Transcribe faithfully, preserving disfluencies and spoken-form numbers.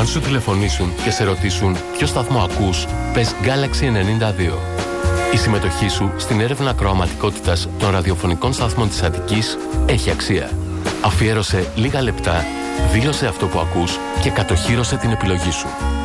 Αν σου τηλεφωνήσουν και σε ρωτήσουν ποιο σταθμό ακούς, πες Galaxy ενενήντα δύο. Η συμμετοχή σου στην έρευνα ακροαματικότητας των ραδιοφωνικών σταθμών της Αττικής έχει αξία. Αφιέρωσε λίγα λεπτά, δήλωσε αυτό που ακούς και κατοχύρωσε την επιλογή σου.